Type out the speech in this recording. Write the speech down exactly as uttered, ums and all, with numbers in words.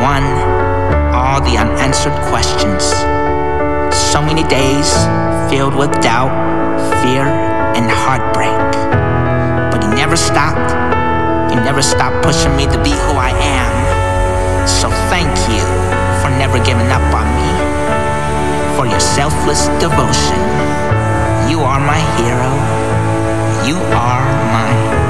one, all the unanswered questions. So many days filled with doubt, fear, and heartbreak. But he never stopped. He never stopped pushing me to be who I am. So thank you for never giving up on me, for your selfless devotion. You are my hero. You are my